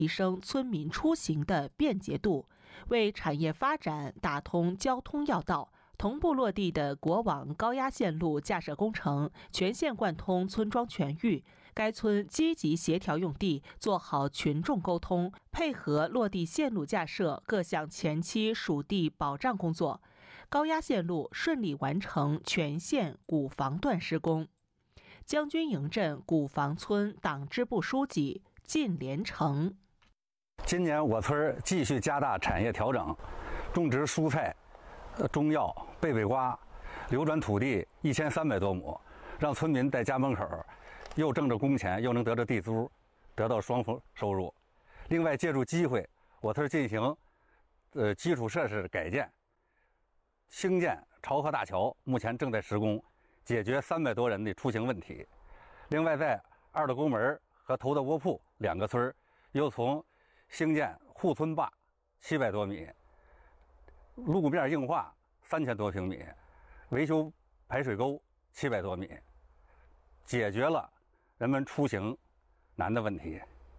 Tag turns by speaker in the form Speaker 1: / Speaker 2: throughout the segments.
Speaker 1: 提升村民出行的便捷度，为产业发展打通交通要道。同步落地的国网高压线路架设工程全线贯通村庄全域，该村积极协调用地，做好群众沟通，配合落地线路架设各项前期属地保障工作，高压线路顺利完成全线古房段施工。将军营镇古房村党支部书记靳连成：
Speaker 2: 今年我村继续加大产业调整，种植蔬菜、中药、贝贝瓜，流转土地1300多亩，让村民在家门口又挣着工钱，又能得着地租，得到双丰收入。另外，借助机会，我村进行基础设施改建，兴建潮河大桥，目前正在施工，解决300多人的出行问题。另外，在二道沟门和头道窝铺2个村又从兴建护村坝700多米，路面硬化3000多平米，维修排水沟700多米，解决了人们出行难的问题。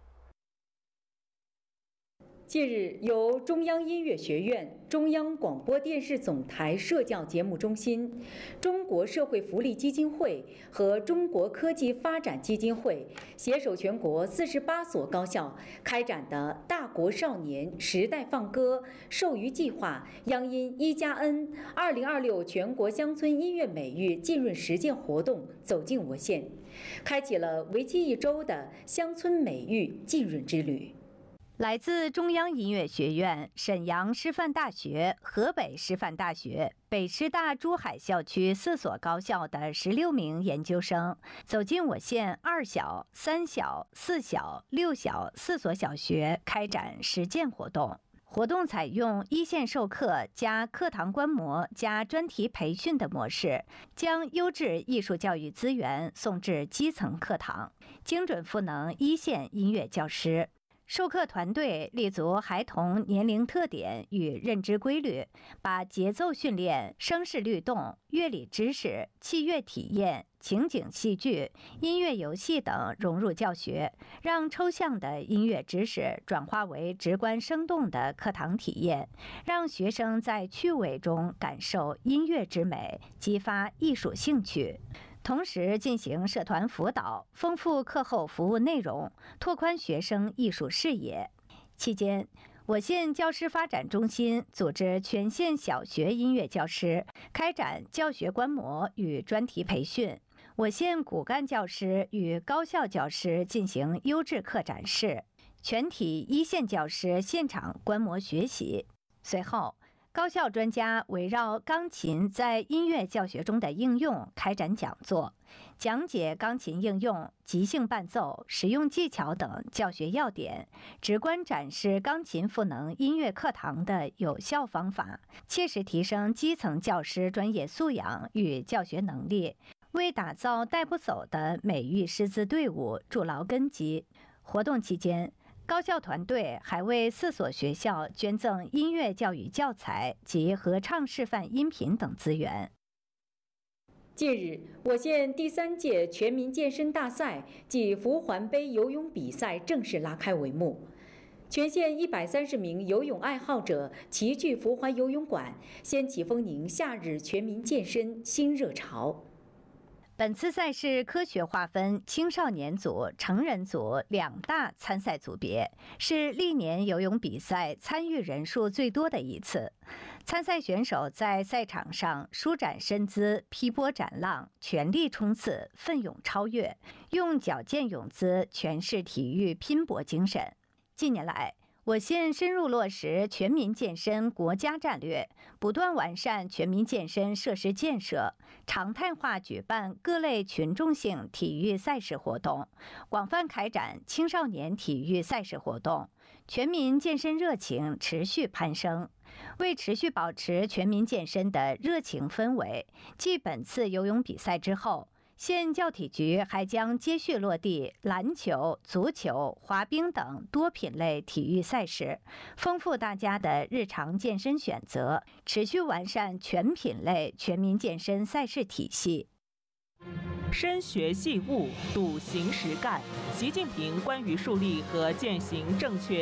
Speaker 3: 近日，由中央音乐学院、中央广播电视总台社教节目中心、中国社会福利基金会和中国科技发展基金会携手全国48所高校开展的大国少年时代放歌授予计划央音1+N 2026全国乡村音乐美育浸润实践活动走进我县，开启了为期1周的乡村美育浸润之旅。
Speaker 4: 来自中央音乐学院、沈阳师范大学、河北师范大学、北师大珠海校区4所高校的16名研究生走进我县2小、3小、4小、6小4所小学开展实践活动。活动采用一线授课加课堂观摩加专题培训的模式，将优质艺术教育资源送至基层课堂，精准赋能一线音乐教师。授课团队立足孩童年龄特点与认知规律，把节奏训练、声势律动、乐理知识、器乐体验、情景戏剧、音乐游戏等融入教学，让抽象的音乐知识转化为直观生动的课堂体验，让学生在趣味中感受音乐之美，激发艺术兴趣。同时进行社团辅导，丰富课后服务内容，拓宽学生艺术视野。期间，我县教师发展中心组织全县小学音乐教师开展教学观摩与专题培训，我县骨干教师与高校教师进行优质课展示，全体一线教师现场观摩学习。随后，高校专家围绕钢琴在音乐教学中的应用开展讲座，讲解钢琴应用、即兴伴奏、实用技巧等教学要点，直观展示钢琴赋能音乐课堂的有效方法，切实提升基层教师专业素养与教学能力，为打造带不走的美育师资队伍筑牢根基。活动期间，高校团队还为4所学校捐赠音乐教育教材及合唱示范音频等资源。
Speaker 3: 近日，我县第3届全民健身大赛暨福环杯游泳比赛正式拉开帷幕。全县130名游泳爱好者齐聚福环游泳馆，掀起丰宁夏日全民健身新热潮。
Speaker 4: 本次赛事科学划分青少年组、成人组2大参赛组别，是历年游泳比赛参与人数最多的一次。参赛选手在赛场上舒展身姿、劈波斩浪，全力冲刺，奋勇超越，用矫健泳姿诠释体育拼搏精神。近年来，我县深入落实全民健身国家战略，不断完善全民健身设施建设，常态化举办各类群众性体育赛事活动，广泛开展青少年体育赛事活动，全民健身热情持续攀升。为持续保持全民健身的热情氛围，继本次游泳比赛之后，县教体局还将接续落地篮球、足球、滑冰等多品类体育赛事，丰富大家的日常健身选择，持续完善全品类全民健身赛事体系。
Speaker 1: 深学细悟，笃行实干。习近平关于树立和践行正确